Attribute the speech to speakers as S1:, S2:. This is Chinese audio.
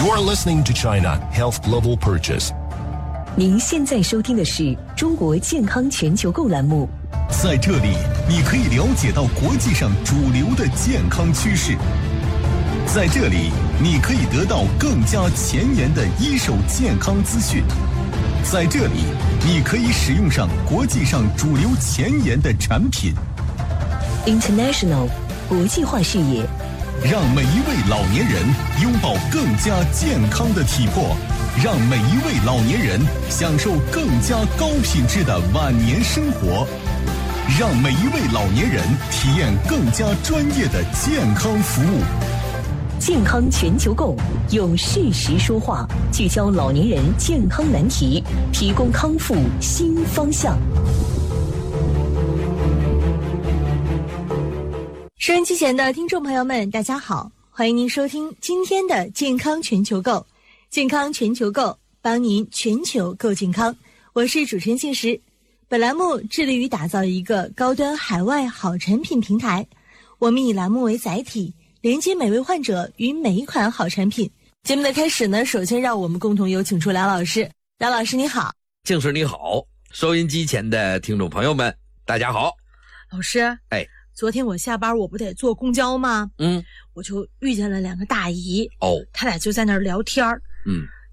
S1: You're listening to China Health Global Purchase。
S2: 您现在收听的是中国健康全球购栏目。
S3: 在这里，你可以了解到国际上主流的健康趋势。在这里，你可以得到更加前沿的一手健康资讯。在这里，你可以使用上国际上主流前沿的产品。
S2: International 国际化视野，
S3: 让每一位老年人拥抱更加健康的体魄，让每一位老年人享受更加高品质的晚年生活，让每一位老年人体验更加专业的健康服务。
S2: 健康全球购用事实说话，聚焦老年人健康难题，提供康复新方向。
S4: 收音机前的听众朋友们，大家好，欢迎您收听今天的健康全球购。健康全球购，帮您全球购健康。我是主持人信实。本栏目致力于打造一个高端海外好产品平台，我们以栏目为载体，连接每位患者与每一款好产品。节目的开始呢，首先让我们共同有请出梁老师。梁老师你好。
S5: 静师你好，收音机前的听众朋友们大家好。
S4: 老师，昨天我下班我不得坐公交吗？我就遇见了两个大姨。他俩就在那儿聊天。